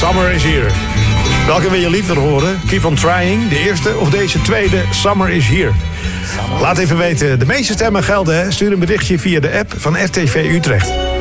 Summer is Here. Welke wil je liever horen? Keep on Trying, de eerste of deze tweede? Summer is Here. Laat even weten, de meeste stemmen gelden. Hè? Stuur een berichtje via de app van RTV Utrecht.